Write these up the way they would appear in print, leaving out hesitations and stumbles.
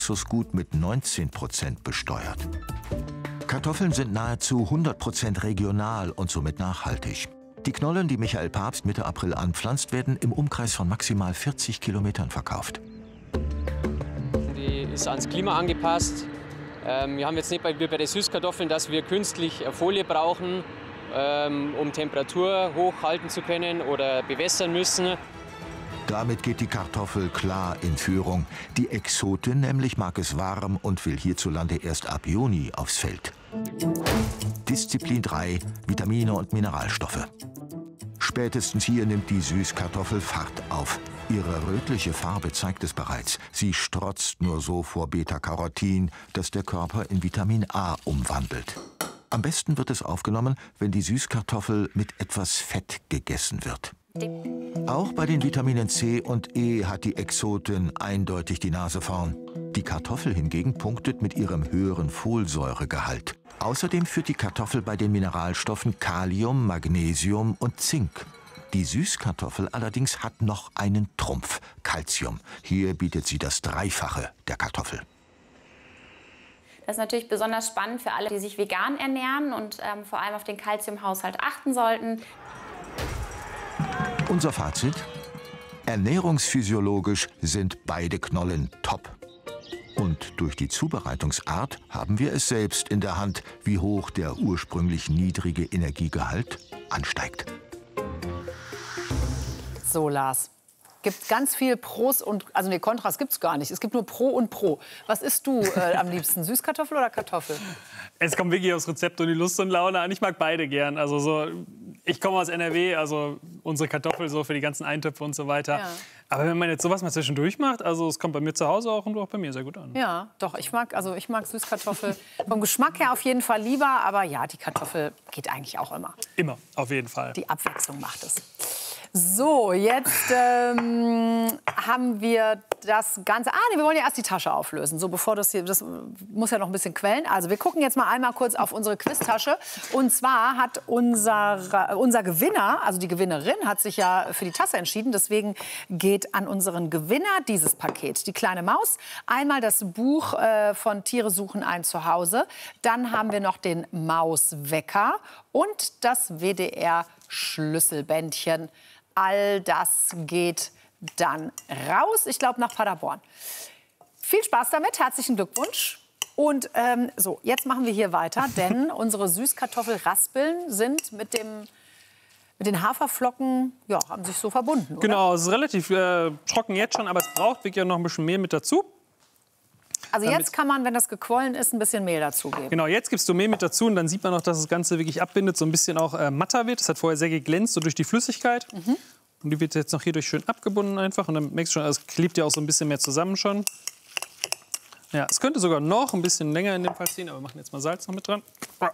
Luxusgut mit 19% besteuert. Kartoffeln sind nahezu 100% regional und somit nachhaltig. Die Knollen, die Michael Pabst Mitte April anpflanzt, werden im Umkreis von maximal 40 Kilometern verkauft. Die ist ans Klima angepasst. Wir haben jetzt nicht wie bei den Süßkartoffeln, dass wir künstlich Folie brauchen, um Temperatur hochhalten zu können oder bewässern müssen. Damit geht die Kartoffel klar in Führung. Die Exotin nämlich mag es warm und will hierzulande erst ab Juni aufs Feld. Disziplin 3, Vitamine und Mineralstoffe. Spätestens hier nimmt die Süßkartoffel Fahrt auf. Ihre rötliche Farbe zeigt es bereits. Sie strotzt nur so vor Beta-Carotin, das der Körper in Vitamin A umwandelt. Am besten wird es aufgenommen, wenn die Süßkartoffel mit etwas Fett gegessen wird. Auch bei den Vitaminen C und E hat die Exotin eindeutig die Nase vorn. Die Kartoffel hingegen punktet mit ihrem höheren Folsäuregehalt. Außerdem führt die Kartoffel bei den Mineralstoffen Kalium, Magnesium und Zink. Die Süßkartoffel allerdings hat noch einen Trumpf, Calcium. Hier bietet sie das Dreifache der Kartoffel. Das ist natürlich besonders spannend für alle, die sich vegan ernähren und vor allem auf den Calciumhaushalt achten sollten. Unser Fazit? Ernährungsphysiologisch sind beide Knollen top. Und durch die Zubereitungsart haben wir es selbst in der Hand, wie hoch der ursprünglich niedrige Energiegehalt ansteigt. So, Lars. Gibt ganz viel Pros und, also nee, Kontras gibt es gar nicht. Es gibt nur Pro und Pro. Was isst du am liebsten, Süßkartoffel oder Kartoffel? Es kommt wirklich aufs Rezept und die Lust und Laune an. Ich mag beide gern. Also so, ich komme aus NRW, also unsere Kartoffel so für die ganzen Eintöpfe und so weiter. Ja. Aber wenn man jetzt sowas mal zwischendurch macht, also es kommt bei mir zu Hause auch und auch bei mir sehr gut an. Ja, doch, ich mag Süßkartoffel. Vom Geschmack her auf jeden Fall lieber, aber ja, die Kartoffel geht eigentlich auch immer. Immer, auf jeden Fall. Die Abwechslung macht es. So, jetzt haben wir das Ganze. Nee, wir wollen ja erst die Tasche auflösen. So, bevor das muss ja noch ein bisschen quellen. Also, wir gucken jetzt mal einmal kurz auf unsere Quiztasche. Und zwar hat unser Gewinner, also die Gewinnerin, hat sich ja für die Tasse entschieden. Deswegen geht an unseren Gewinner dieses Paket. Die kleine Maus, einmal das Buch von Tiere suchen ein Zuhause. Dann haben wir noch den Mauswecker und das WDR-Schlüsselbändchen. All das geht dann raus, ich glaube, nach Paderborn. Viel Spaß damit, herzlichen Glückwunsch. Und so, jetzt machen wir hier weiter, denn unsere Süßkartoffelraspeln sind mit den Haferflocken, ja, haben sich so verbunden, oder? Genau, es ist relativ trocken jetzt schon, aber es braucht wirklich noch ein bisschen Mehl mit dazu. Also jetzt kann man, wenn das gequollen ist, ein bisschen Mehl dazugeben. Genau, jetzt gibst du Mehl mit dazu und dann sieht man auch, dass das Ganze wirklich abbindet, so ein bisschen auch matter wird. Das hat vorher sehr geglänzt, so durch die Flüssigkeit. Mhm. Und die wird jetzt noch hierdurch schön abgebunden einfach. Und dann merkst du schon, also es klebt ja auch so ein bisschen mehr zusammen schon. Ja, es könnte sogar noch ein bisschen länger in dem Fall ziehen, aber wir machen jetzt mal Salz noch mit dran.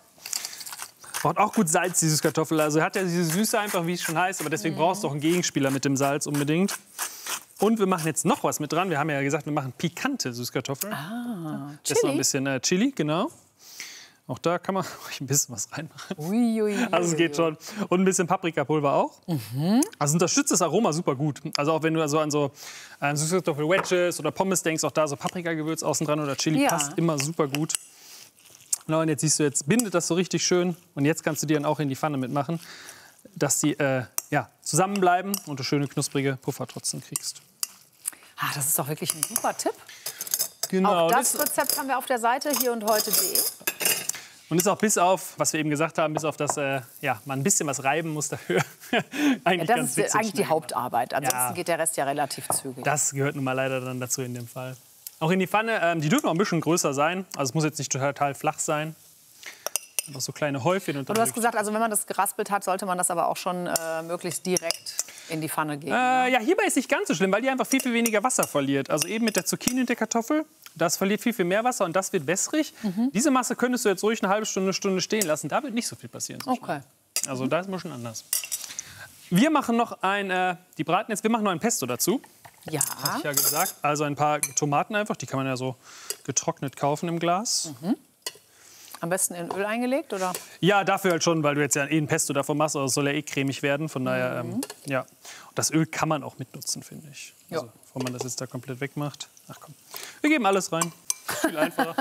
Braucht auch gut Salz, die Süßkartoffel. Also hat ja diese Süße einfach, wie es schon heißt, aber deswegen brauchst du auch einen Gegenspieler mit dem Salz unbedingt. Und wir machen jetzt noch was mit dran. Wir haben ja gesagt, wir machen pikante Süßkartoffeln. Ah, Chili. Das ist noch ein bisschen Chili, genau. Auch da kann man ein bisschen was reinmachen. Ui, also es geht schon. Und ein bisschen Paprikapulver auch. Mhm. Also unterstützt das Aroma super gut. Also auch wenn du also an so Süßkartoffel-Wedges oder Pommes denkst, auch da so Paprikagewürz außen dran oder Chili, passt immer super gut. Genau, und jetzt siehst du, jetzt bindet das so richtig schön. Und jetzt kannst du die dann auch in die Pfanne mitmachen, dass die zusammenbleiben und du schöne knusprige Puffer trotzdem kriegst. Ah, das ist doch wirklich ein super Tipp. Genau. Auch das Rezept haben wir auf der Seite hierundheute.de. Und ist auch bis auf, was wir eben gesagt haben, bis auf das, man ein bisschen was reiben muss dafür. Eigentlich das ist eigentlich die Hauptarbeit. Ansonsten geht der Rest ja relativ zügig. Das gehört nun mal leider dann dazu in dem Fall. Auch in die Pfanne, die dürfen auch ein bisschen größer sein. Also es muss jetzt nicht total flach sein. Einfach so kleine Häufchen. Und du hast gesagt, also wenn man das geraspelt hat, sollte man das aber auch schon möglichst direkt in die Pfanne geben. Ja, hierbei ist nicht ganz so schlimm, weil die einfach viel, viel weniger Wasser verliert. Also eben mit der Zucchini und der Kartoffel, das verliert viel, viel mehr Wasser und das wird wässrig. Mhm. Diese Masse könntest du jetzt ruhig eine halbe Stunde, Stunde stehen lassen. Da wird nicht so viel passieren. So okay. Also da ist es ein bisschen anders. Wir machen noch die braten jetzt, wir machen noch ein Pesto dazu. Ja. Hatte ich ja gesagt. Also ein paar Tomaten einfach, die kann man ja so getrocknet kaufen im Glas. Mhm. Am besten in Öl eingelegt, oder? Ja, dafür halt schon, weil du jetzt ja ein Pesto davon machst, aber es soll ja cremig werden. Von daher, ja. Und das Öl kann man auch mitnutzen, finde ich. Also, bevor man das jetzt da komplett wegmacht. Ach komm. Wir geben alles rein. Viel einfacher.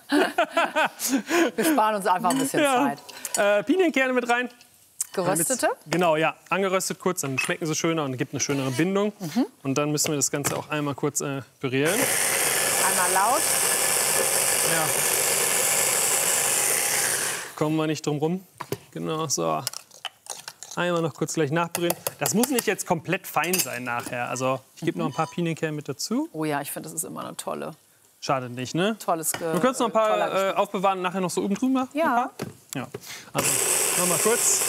Wir sparen uns einfach ein bisschen Zeit. Pinienkerne mit rein. Geröstete? Genau, ja. Angeröstet kurz, dann schmecken sie schöner und gibt eine schönere Bindung. Und dann müssen wir das Ganze auch einmal kurz pürieren. Einmal laut. Ja. Kommen wir nicht drum rum. Genau, so. Einmal noch kurz gleich nachpürieren. Das muss nicht jetzt komplett fein sein nachher. Also ich gebe noch ein paar Pinienkerne mit dazu. Oh ja, ich finde, das ist immer eine tolle. Schadet nicht, ne? Tolles Wir können noch ein paar aufbewahren und nachher noch so oben drüber machen. Ja. Ja. Also noch mal kurz.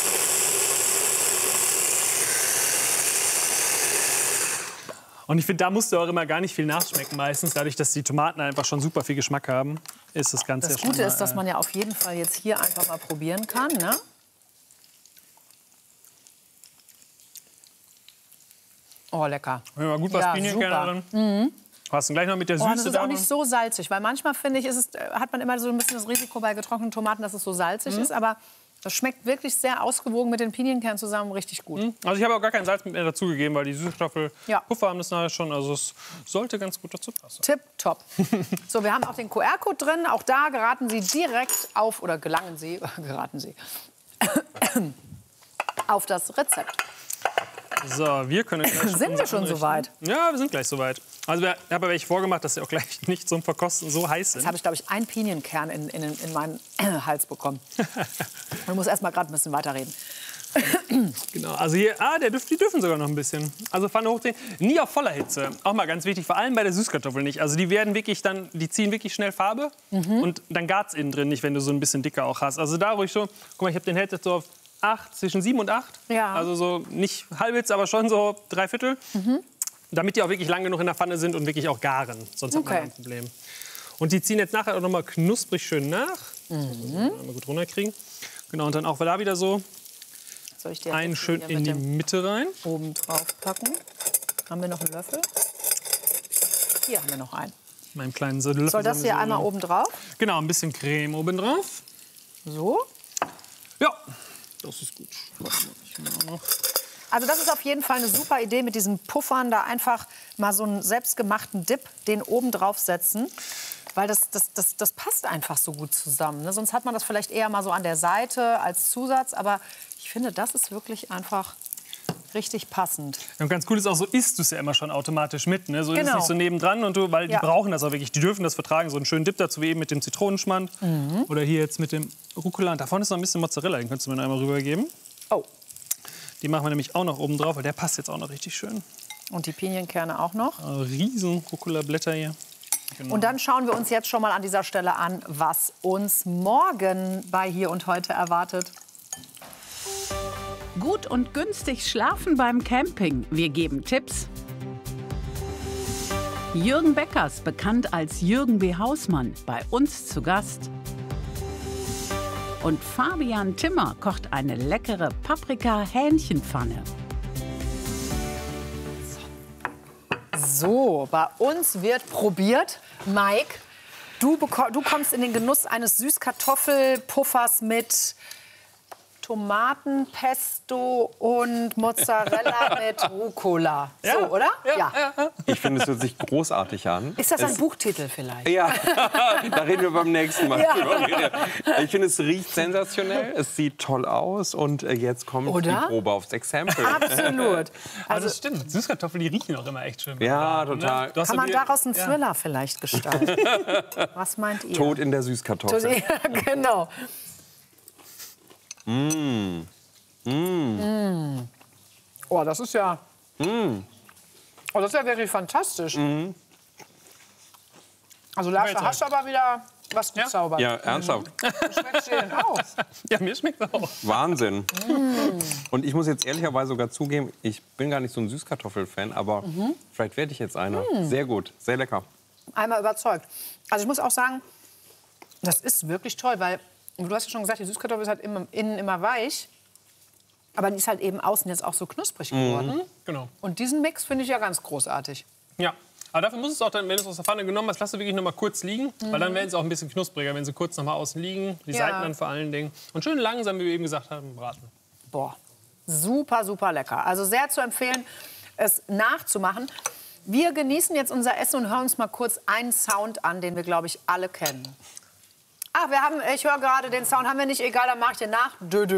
Und ich finde, da musst du auch immer gar nicht viel nachschmecken meistens. Dadurch, dass die Tomaten einfach schon super viel Geschmack haben, ist das Ganze Das ja Gute schon ist, dass man ja auf jeden Fall jetzt hier einfach mal probieren kann. Ne? Oh, lecker. Ja, gut was Ja, Pinienkerne super. drin. Hast du gleich noch mit der Süße Oh, das ist da auch nicht drin? so salzig, weil manchmal, finde ich, hat man immer so ein bisschen das Risiko bei getrockneten Tomaten, dass es so salzig ist. Aber das schmeckt wirklich sehr ausgewogen mit den Pinienkernen zusammen richtig gut. Also ich habe auch gar kein Salz mehr dazugegeben, weil die Süßkartoffelpuffer haben das nachher schon. Also es sollte ganz gut dazu passen. Tipptopp. So, wir haben auch den QR-Code drin. Auch da geraten Sie direkt auf, oder geraten Sie auf das Rezept. So, wir können gleich Sind wir schon soweit? Ja, wir sind gleich soweit. Also ich habe aber welche vorgemacht, dass sie auch gleich nicht zum Verkosten so heiß sind. Jetzt habe ich, glaube ich, einen Pinienkern in meinen Hals bekommen. Ich muss erst mal gerade ein bisschen weiterreden. Genau, also hier, die dürfen sogar noch ein bisschen. Also Pfanne hochdrehen, nie auf voller Hitze. Auch mal ganz wichtig, vor allem bei der Süßkartoffel nicht. Also die werden wirklich dann, die ziehen wirklich schnell Farbe und dann gart's innen drin nicht, wenn du so ein bisschen dicker auch hast. Also da ruhig so, guck mal, ich habe den Hälfte so auf 8, zwischen 7 und 8. Ja. Also so nicht halbwegs, aber schon so 3/4. Damit die auch wirklich lang genug in der Pfanne sind und wirklich auch garen. Sonst hat man ein Problem. Und die ziehen jetzt nachher auch noch mal knusprig schön nach. Mal gut runterkriegen. Genau, und dann auch da wieder so Soll ich dir einen schön in die Mitte rein. oben drauf packen? Haben wir noch einen Löffel? Hier haben wir noch einen. Meinem kleinen Löffel. Soll das hier einmal oben drauf? Genau, ein bisschen Creme oben drauf. So. Ja, das ist gut. Also das ist auf jeden Fall eine super Idee mit diesen Puffern, da einfach mal so einen selbstgemachten Dip, den oben drauf setzen. Weil das passt einfach so gut zusammen. Ne? Sonst hat man das vielleicht eher mal so an der Seite als Zusatz. Aber ich finde, das ist wirklich einfach richtig passend. Und ganz cool ist auch, so isst du es ja immer schon automatisch mit. Ne? So ist es Genau. nicht so nebendran. Und weil die brauchen das auch wirklich. Die dürfen das vertragen. So einen schönen Dip dazu, wie eben mit dem Zitronenschmand. Oder hier jetzt mit dem Rucola. Und davon ist noch ein bisschen Mozzarella. Den könntest du mir einmal rübergeben. Oh. Die machen wir nämlich auch noch oben drauf, weil der passt jetzt auch noch richtig schön. Und die Pinienkerne auch noch. Riesen Rucola-Blätter hier. Genau. Und dann schauen wir uns jetzt schon mal an dieser Stelle an, was uns morgen bei Hier und Heute erwartet. Gut und günstig schlafen beim Camping. Wir geben Tipps. Jürgen Beckers, bekannt als Jürgen B. Hausmann, bei uns zu Gast. Und Fabian Timmer kocht eine leckere Paprika-Hähnchenpfanne. So, bei uns wird probiert. Mike, du kommst in den Genuss eines Süßkartoffelpuffers mit Tomatenpesto und Mozzarella mit Rucola. So, oder? Ja. Ich finde, es hört sich großartig an. Ist das ein Buchtitel vielleicht? Ja, da reden wir beim nächsten Mal drüber. Ich finde, es riecht sensationell, es sieht toll aus und jetzt kommt die Probe aufs Exempel. Absolut. Also das stimmt. Süßkartoffeln, die riechen auch immer echt schön. Ja, total. Du hast Kann so man daraus einen Thriller vielleicht gestalten? Was meint ihr? Tod in der Süßkartoffel. Ja, genau. Oh, das ist ja... Oh, das ist ja wirklich fantastisch. Also Lasche, hast du aber wieder was gezaubert. Ja, ernsthaft. Schmeckt dir denn auch? Ja, mir schmeckt das auch. Wahnsinn. Und ich muss jetzt ehrlicherweise sogar zugeben, ich bin gar nicht so ein Süßkartoffel-Fan, aber vielleicht werde ich jetzt einer. Sehr gut, sehr lecker. Einmal überzeugt. Also ich muss auch sagen, das ist wirklich toll, weil du hast ja schon gesagt, die Süßkartoffel ist halt innen immer weich. Aber die ist halt eben außen jetzt auch so knusprig geworden. Genau. Und diesen Mix finde ich ja ganz großartig. Ja. Aber dafür muss es auch dann, wenn du es aus der Pfanne genommen hast, lass du wirklich noch mal kurz liegen. Weil dann werden sie auch ein bisschen knuspriger, wenn sie kurz noch mal außen liegen. Die Seiten dann vor allen Dingen. Und schön langsam, wie wir eben gesagt haben, braten. Boah, super, super lecker. Also sehr zu empfehlen, es nachzumachen. Wir genießen jetzt unser Essen und hören uns mal kurz einen Sound an, den wir, glaube ich, alle kennen. Ach, ich höre gerade den Sound, haben wir nicht, egal, dann mache ich den nach.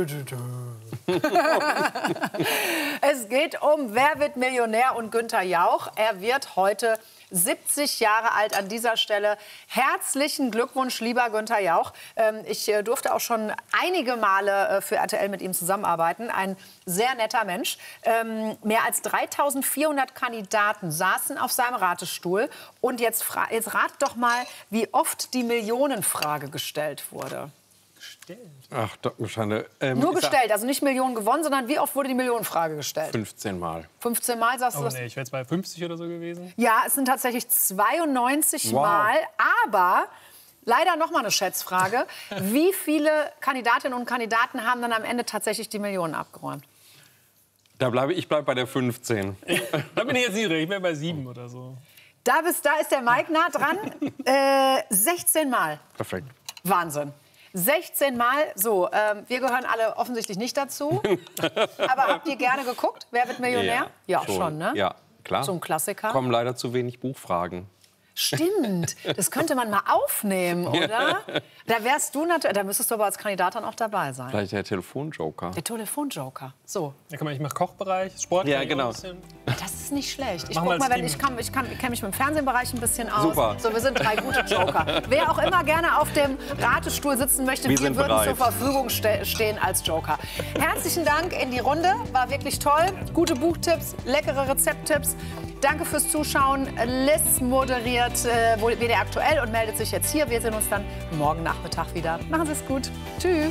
Es geht um Wer wird Millionär und Günther Jauch. Er wird heute 70 Jahre alt an dieser Stelle. Herzlichen Glückwunsch, lieber Günther Jauch. Ich durfte auch schon einige Male für RTL mit ihm zusammenarbeiten. Ein sehr netter Mensch. Mehr als 3.400 Kandidaten saßen auf seinem Ratestuhl. Und jetzt rat doch mal, wie oft die Millionenfrage gestellt wurde. Ach, Schande. Nur gestellt, also nicht Millionen gewonnen, sondern wie oft wurde die Millionenfrage gestellt? 15 Mal. 15 Mal, sagst du das? Nee, ich wäre jetzt bei 50 oder so gewesen. Ja, es sind tatsächlich 92 Mal, aber leider noch mal eine Schätzfrage. Wie viele Kandidatinnen und Kandidaten haben dann am Ende tatsächlich die Millionen abgeräumt? Ich bleib bei der 15. Da bin ich jetzt niedrig, ich bin bei 7 oder so. Da ist der Mike nah dran. 16 Mal. Perfekt. Wahnsinn. 16 Mal. So, wir gehören alle offensichtlich nicht dazu. Aber habt ihr gerne geguckt? Wer wird Millionär? Ja, schon, ne? Ja, klar. So ein Klassiker. Kommen leider zu wenig Buchfragen. Stimmt, das könnte man mal aufnehmen, oder? Da wärst du natürlich, da müsstest du aber als Kandidat dann auch dabei sein. Vielleicht der Telefonjoker. Der Telefonjoker. So. Ja, guck mal, ich mache Kochbereich, Sport. Ja, genau. Das ist nicht schlecht. Ich Machen guck wir mal, als ich kenne mich mit dem Fernsehbereich ein bisschen aus. Super. So, wir sind 3 gute Joker. Wer auch immer gerne auf dem Ratestuhl sitzen möchte, wir würden bereit. zur Verfügung stehen als Joker. Herzlichen Dank in die Runde, war wirklich toll. Gute Buchtipps, leckere Rezepttipps. Danke fürs Zuschauen. Liz moderiert WDR aktuell und meldet sich jetzt hier. Wir sehen uns dann morgen Nachmittag wieder. Machen Sie es gut. Tschüss.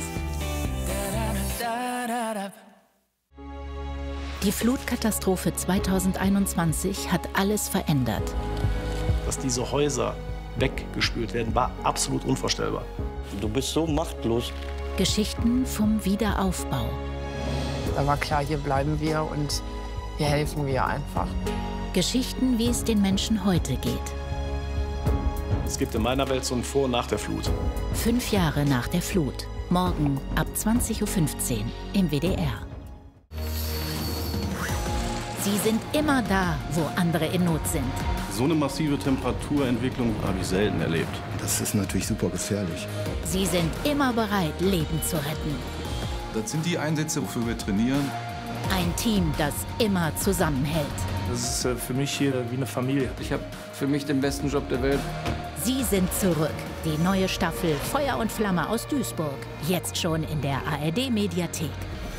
Die Flutkatastrophe 2021 hat alles verändert. Dass diese Häuser weggespült werden, war absolut unvorstellbar. Du bist so machtlos. Geschichten vom Wiederaufbau. Da war klar, hier bleiben wir und hier helfen wir einfach. Geschichten, wie es den Menschen heute geht. Es gibt in meiner Welt so ein Vor- und Nach der Flut. 5 Jahre nach der Flut. Morgen ab 20:15 Uhr im WDR. Sie sind immer da, wo andere in Not sind. So eine massive Temperaturentwicklung habe ich selten erlebt. Das ist natürlich super gefährlich. Sie sind immer bereit, Leben zu retten. Das sind die Einsätze, wofür wir trainieren. Ein Team, das immer zusammenhält. Das ist für mich hier wie eine Familie. Ich habe für mich den besten Job der Welt. Sie sind zurück. Die neue Staffel Feuer und Flamme aus Duisburg. Jetzt schon in der ARD-Mediathek.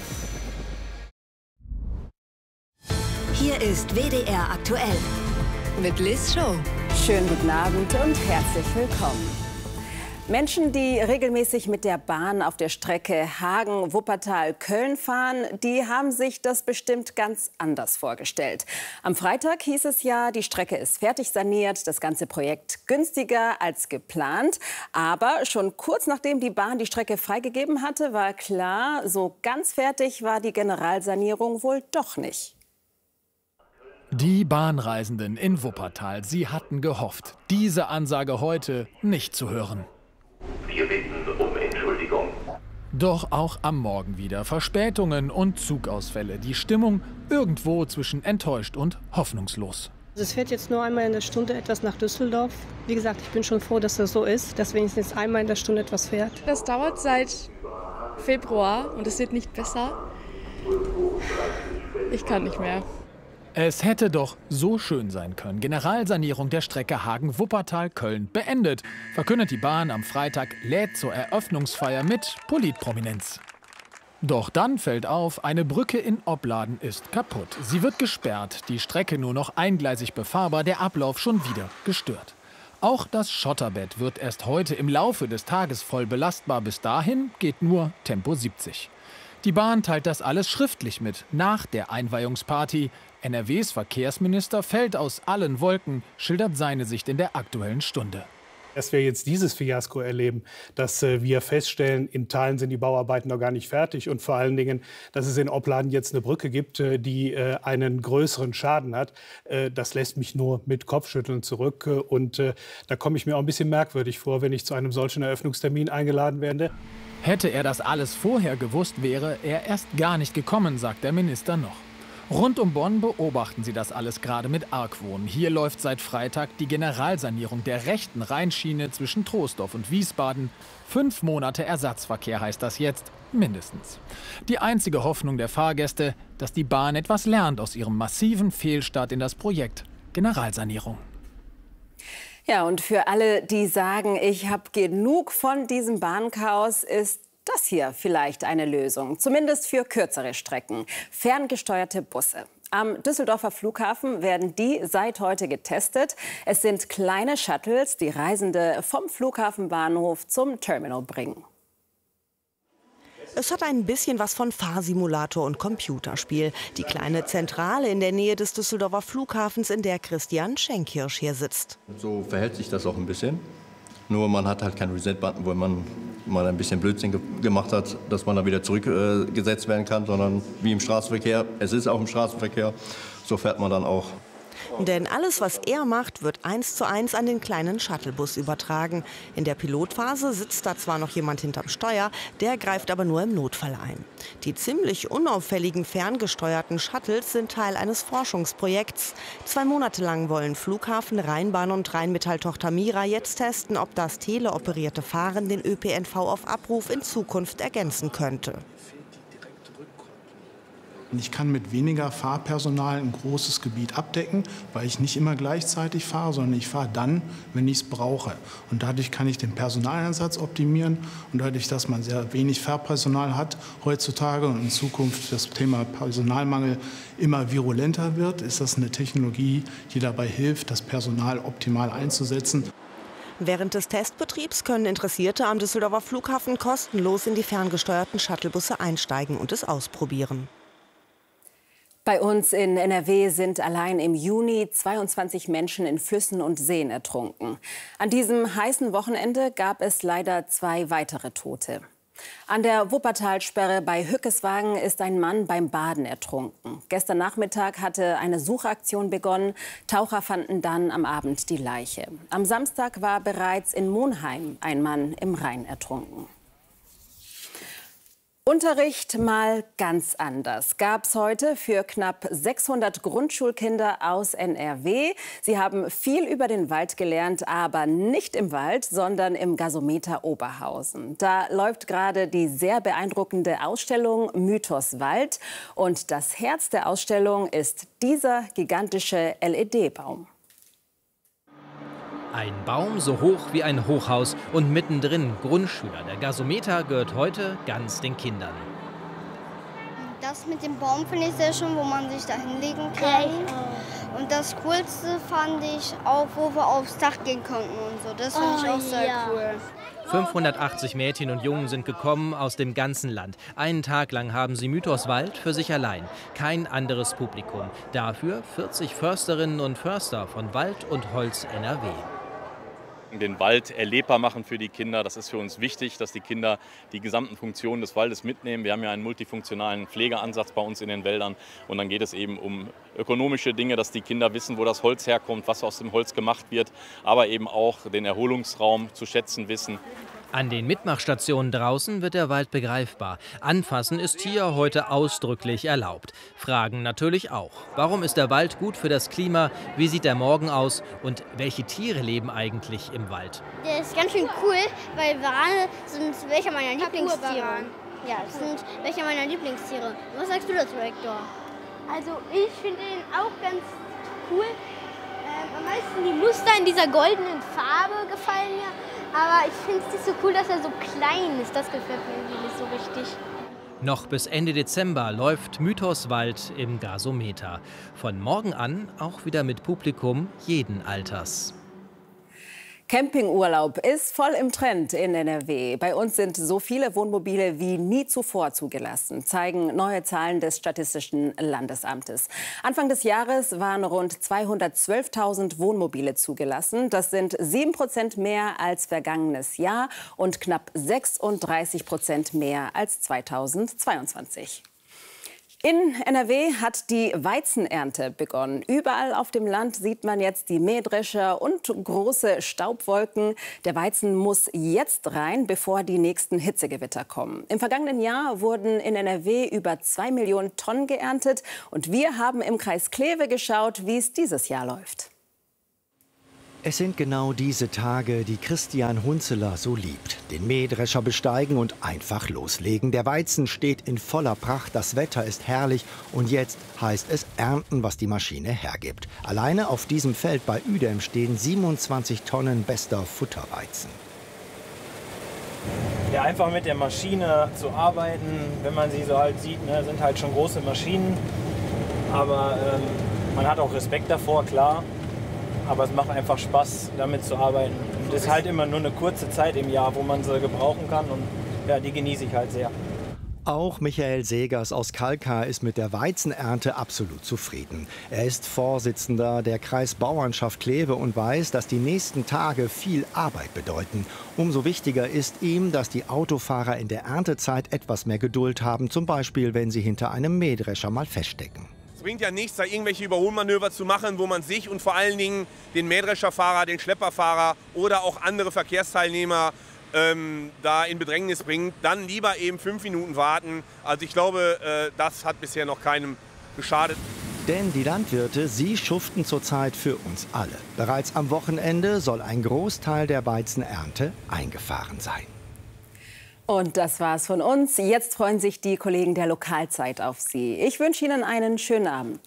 Hier ist WDR aktuell mit Liz Show. Schönen guten Abend und herzlich willkommen. Menschen, die regelmäßig mit der Bahn auf der Strecke Hagen-Wuppertal-Köln fahren, die haben sich das bestimmt ganz anders vorgestellt. Am Freitag hieß es ja, die Strecke ist fertig saniert, das ganze Projekt günstiger als geplant. Aber schon kurz nachdem die Bahn die Strecke freigegeben hatte, war klar, so ganz fertig war die Generalsanierung wohl doch nicht. Die Bahnreisenden in Wuppertal, sie hatten gehofft, diese Ansage heute nicht zu hören. Wir bitten um Entschuldigung. Doch auch am Morgen wieder Verspätungen und Zugausfälle. Die Stimmung irgendwo zwischen enttäuscht und hoffnungslos. Es fährt jetzt nur einmal in der Stunde etwas nach Düsseldorf. Wie gesagt, ich bin schon froh, dass das so ist, dass wenigstens einmal in der Stunde etwas fährt. Das dauert seit Februar und es wird nicht besser. Ich kann nicht mehr. Es hätte doch so schön sein können. Generalsanierung der Strecke Hagen-Wuppertal-Köln beendet, verkündet die Bahn am Freitag, lädt zur Eröffnungsfeier mit Politprominenz. Doch dann fällt auf, eine Brücke in Opladen ist kaputt. Sie wird gesperrt, die Strecke nur noch eingleisig befahrbar, der Ablauf schon wieder gestört. Auch das Schotterbett wird erst heute im Laufe des Tages voll belastbar. Bis dahin geht nur Tempo 70. Die Bahn teilt das alles schriftlich mit, nach der Einweihungsparty. NRWs Verkehrsminister fällt aus allen Wolken, schildert seine Sicht in der Aktuellen Stunde. Dass wir jetzt dieses Fiasko erleben, dass wir feststellen, in Teilen sind die Bauarbeiten noch gar nicht fertig und vor allen Dingen, dass es in Opladen jetzt eine Brücke gibt, die einen größeren Schaden hat, das lässt mich nur mit Kopfschütteln zurück. Und da komme ich mir auch ein bisschen merkwürdig vor, wenn ich zu einem solchen Eröffnungstermin eingeladen werde. Hätte er das alles vorher gewusst, wäre er erst gar nicht gekommen, sagt der Minister noch. Rund um Bonn beobachten sie das alles gerade mit Argwohn. Hier läuft seit Freitag die Generalsanierung der rechten Rheinschiene zwischen Troisdorf und Wiesbaden. 5 Monate Ersatzverkehr heißt das jetzt, mindestens. Die einzige Hoffnung der Fahrgäste, dass die Bahn etwas lernt aus ihrem massiven Fehlstart in das Projekt Generalsanierung. Ja, und für alle, die sagen, ich habe genug von diesem Bahnchaos, ist das hier vielleicht eine Lösung. Zumindest für kürzere Strecken. Ferngesteuerte Busse. Am Düsseldorfer Flughafen werden die seit heute getestet. Es sind kleine Shuttles, die Reisende vom Flughafenbahnhof zum Terminal bringen. Es hat ein bisschen was von Fahrsimulator und Computerspiel. Die kleine Zentrale in der Nähe des Düsseldorfer Flughafens, in der Christian Schenkkirsch hier sitzt. So verhält sich das auch ein bisschen. Nur man hat halt keinen Reset-Button, wo man mal ein bisschen Blödsinn gemacht hat, dass man dann wieder zurückgesetzt werden kann, sondern wie im Straßenverkehr, es ist auch im Straßenverkehr, so fährt man dann auch. Denn alles, was er macht, wird 1:1 an den kleinen Shuttlebus übertragen. In der Pilotphase sitzt da zwar noch jemand hinterm Steuer, der greift aber nur im Notfall ein. Die ziemlich unauffälligen ferngesteuerten Shuttles sind Teil eines Forschungsprojekts. 2 Monate lang wollen Flughafen, Rheinbahn und Rheinmetall-Tochter Mira jetzt testen, ob das teleoperierte Fahren den ÖPNV auf Abruf in Zukunft ergänzen könnte. Ich kann mit weniger Fahrpersonal ein großes Gebiet abdecken, weil ich nicht immer gleichzeitig fahre, sondern ich fahre dann, wenn ich es brauche. Und dadurch kann ich den Personaleinsatz optimieren. Und dadurch, dass man sehr wenig Fahrpersonal hat heutzutage und in Zukunft das Thema Personalmangel immer virulenter wird, ist das eine Technologie, die dabei hilft, das Personal optimal einzusetzen. Während des Testbetriebs können Interessierte am Düsseldorfer Flughafen kostenlos in die ferngesteuerten Shuttlebusse einsteigen und es ausprobieren. Bei uns in NRW sind allein im Juni 22 Menschen in Flüssen und Seen ertrunken. An diesem heißen Wochenende gab es leider 2 weitere Tote. An der Wuppertalsperre bei Hückeswagen ist ein Mann beim Baden ertrunken. Gestern Nachmittag hatte eine Suchaktion begonnen. Taucher fanden dann am Abend die Leiche. Am Samstag war bereits in Monheim ein Mann im Rhein ertrunken. Unterricht mal ganz anders gab es heute für knapp 600 Grundschulkinder aus NRW. Sie haben viel über den Wald gelernt, aber nicht im Wald, sondern im Gasometer Oberhausen. Da läuft gerade die sehr beeindruckende Ausstellung Mythos Wald. Und das Herz der Ausstellung ist dieser gigantische LED-Baum. Ein Baum so hoch wie ein Hochhaus und mittendrin Grundschüler. Der Gasometer gehört heute ganz den Kindern. Das mit dem Baum finde ich sehr schön, wo man sich da hinlegen kann. Und das Coolste fand ich auch, wo wir aufs Dach gehen konnten und so. Das finde ich auch sehr cool. 580 Mädchen und Jungen sind gekommen aus dem ganzen Land. Einen Tag lang haben sie Mythos Wald für sich allein. Kein anderes Publikum. Dafür 40 Försterinnen und Förster von Wald und Holz NRW. Den Wald erlebbar machen für die Kinder. Das ist für uns wichtig, dass die Kinder die gesamten Funktionen des Waldes mitnehmen. Wir haben ja einen multifunktionalen Pflegeansatz bei uns in den Wäldern. Und dann geht es eben um ökonomische Dinge, dass die Kinder wissen, wo das Holz herkommt, was aus dem Holz gemacht wird. Aber eben auch den Erholungsraum zu schätzen wissen. An den Mitmachstationen draußen wird der Wald begreifbar. Anfassen ist hier heute ausdrücklich erlaubt. Fragen natürlich auch. Warum ist der Wald gut für das Klima? Wie sieht der Morgen aus? Und welche Tiere leben eigentlich im Wald? Der ist ganz schön cool, weil Warane sind welche meiner Lieblingstiere. Ja, das sind welche meiner Lieblingstiere. Was sagst du dazu, Hector? Also ich finde ihn auch ganz cool. Am meisten die Muster in dieser goldenen Farbe gefallen mir. Aber ich finde es nicht so cool, dass er so klein ist. Das gefällt mir irgendwie nicht so richtig. Noch bis Ende Dezember läuft Mythos Wald im Gasometer. Von morgen an auch wieder mit Publikum jeden Alters. Campingurlaub ist voll im Trend in NRW. Bei uns sind so viele Wohnmobile wie nie zuvor zugelassen, zeigen neue Zahlen des Statistischen Landesamtes. Anfang des Jahres waren rund 212.000 Wohnmobile zugelassen. Das sind 7% mehr als vergangenes Jahr und knapp 36% mehr als 2022. In NRW hat die Weizenernte begonnen. Überall auf dem Land sieht man jetzt die Mähdrescher und große Staubwolken. Der Weizen muss jetzt rein, bevor die nächsten Hitzegewitter kommen. Im vergangenen Jahr wurden in NRW über 2 Millionen Tonnen geerntet. Und wir haben im Kreis Kleve geschaut, wie es dieses Jahr läuft. Es sind genau diese Tage, die Christian Hunzeler so liebt. Den Mähdrescher besteigen und einfach loslegen. Der Weizen steht in voller Pracht, das Wetter ist herrlich und jetzt heißt es ernten, was die Maschine hergibt. Alleine auf diesem Feld bei Uedem stehen 27 Tonnen bester Futterweizen. Ja, einfach mit der Maschine zu arbeiten, wenn man sie so halt sieht, ne, sind halt schon große Maschinen. Aber man hat auch Respekt davor, klar. Aber es macht einfach Spaß, damit zu arbeiten. Und es ist halt immer nur eine kurze Zeit im Jahr, wo man sie gebrauchen kann. Und ja, die genieße ich halt sehr. Auch Michael Segers aus Kalkar ist mit der Weizenernte absolut zufrieden. Er ist Vorsitzender der Kreisbauernschaft Kleve und weiß, dass die nächsten Tage viel Arbeit bedeuten. Umso wichtiger ist ihm, dass die Autofahrer in der Erntezeit etwas mehr Geduld haben, zum Beispiel, wenn sie hinter einem Mähdrescher mal feststecken. Es bringt ja nichts, da irgendwelche Überholmanöver zu machen, wo man sich und vor allen Dingen den Mähdrescherfahrer, den Schlepperfahrer oder auch andere Verkehrsteilnehmer da in Bedrängnis bringt. Dann lieber eben 5 Minuten warten. Also ich glaube, das hat bisher noch keinem geschadet. Denn die Landwirte, sie schuften zurzeit für uns alle. Bereits am Wochenende soll ein Großteil der Weizenernte eingefahren sein. Und das war's von uns. Jetzt freuen sich die Kollegen der Lokalzeit auf Sie. Ich wünsche Ihnen einen schönen Abend.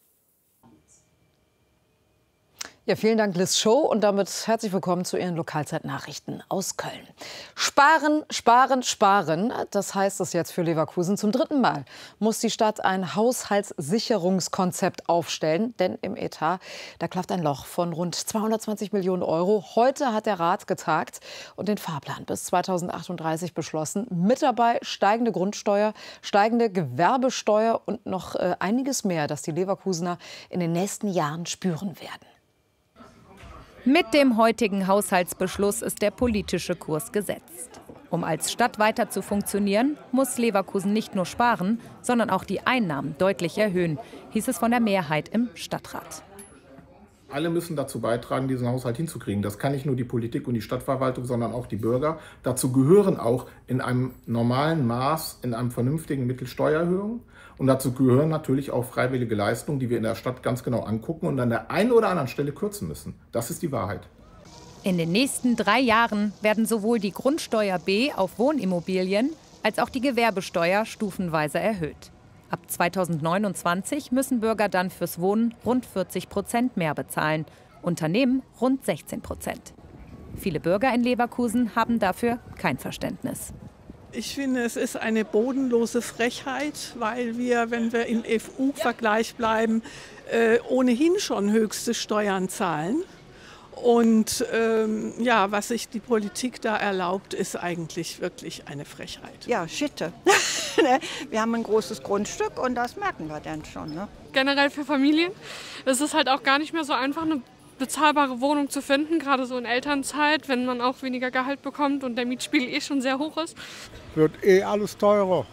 Ja, vielen Dank, Liz Show. Und damit herzlich willkommen zu Ihren Lokalzeitnachrichten aus Köln. Sparen, sparen, sparen. Das heißt es jetzt für Leverkusen. Zum 3. Mal muss die Stadt ein Haushaltssicherungskonzept aufstellen. Denn im Etat, da klafft ein Loch von rund 220 Millionen Euro. Heute hat der Rat getagt und den Fahrplan bis 2038 beschlossen. Mit dabei steigende Grundsteuer, steigende Gewerbesteuer und noch einiges mehr, das die Leverkusener in den nächsten Jahren spüren werden. Mit dem heutigen Haushaltsbeschluss ist der politische Kurs gesetzt. Um als Stadt weiter zu funktionieren, muss Leverkusen nicht nur sparen, sondern auch die Einnahmen deutlich erhöhen, hieß es von der Mehrheit im Stadtrat. Alle müssen dazu beitragen, diesen Haushalt hinzukriegen. Das kann nicht nur die Politik und die Stadtverwaltung, sondern auch die Bürger. Dazu gehören auch in einem normalen Maß, in einem vernünftigen Mittel Steuererhöhungen. Und dazu gehören natürlich auch freiwillige Leistungen, die wir in der Stadt ganz genau angucken und an der einen oder anderen Stelle kürzen müssen. Das ist die Wahrheit. In den nächsten 3 Jahren werden sowohl die Grundsteuer B auf Wohnimmobilien als auch die Gewerbesteuer stufenweise erhöht. Ab 2029 müssen Bürger dann fürs Wohnen rund 40% mehr bezahlen, Unternehmen rund 16%. Viele Bürger in Leverkusen haben dafür kein Verständnis. Ich finde, es ist eine bodenlose Frechheit, weil wir, wenn wir im EU-Vergleich bleiben, ohnehin schon höchste Steuern zahlen. Und ja, was sich die Politik da erlaubt, ist eigentlich wirklich eine Frechheit. Ja, Schitte. Wir haben ein großes Grundstück und das merken wir dann schon. Ne? Generell für Familien ist es halt auch gar nicht mehr so einfach, eine bezahlbare Wohnung zu finden, gerade so in Elternzeit, wenn man auch weniger Gehalt bekommt und der Mietspiegel eh schon sehr hoch ist. Wird alles teurer.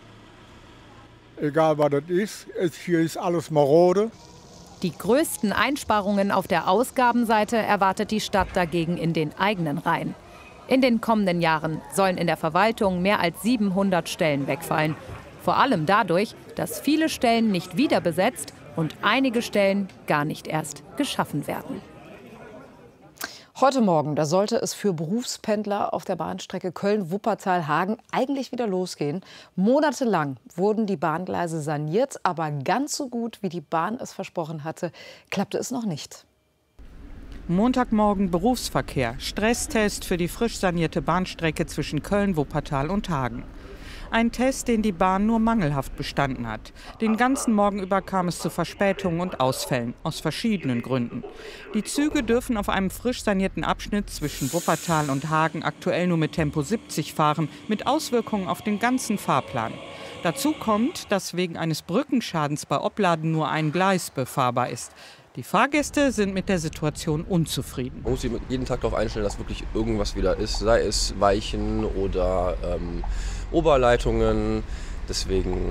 Egal was das ist, hier ist alles marode. Die größten Einsparungen auf der Ausgabenseite erwartet die Stadt dagegen in den eigenen Reihen. In den kommenden Jahren sollen in der Verwaltung mehr als 700 Stellen wegfallen. Vor allem dadurch, dass viele Stellen nicht wieder besetzt und einige Stellen gar nicht erst geschaffen werden. Heute Morgen, da sollte es für Berufspendler auf der Bahnstrecke Köln-Wuppertal-Hagen eigentlich wieder losgehen. Monatelang wurden die Bahngleise saniert, aber ganz so gut, wie die Bahn es versprochen hatte, klappte es noch nicht. Montagmorgen Berufsverkehr, Stresstest für die frisch sanierte Bahnstrecke zwischen Köln, Wuppertal und Hagen. Ein Test, den die Bahn nur mangelhaft bestanden hat. Den ganzen Morgen über kam es zu Verspätungen und Ausfällen, aus verschiedenen Gründen. Die Züge dürfen auf einem frisch sanierten Abschnitt zwischen Wuppertal und Hagen aktuell nur mit Tempo 70 fahren, mit Auswirkungen auf den ganzen Fahrplan. Dazu kommt, dass wegen eines Brückenschadens bei Opladen nur ein Gleis befahrbar ist. Die Fahrgäste sind mit der Situation unzufrieden. Man muss sich jeden Tag darauf einstellen, dass wirklich irgendwas wieder ist, sei es Weichen oder Oberleitungen. Deswegen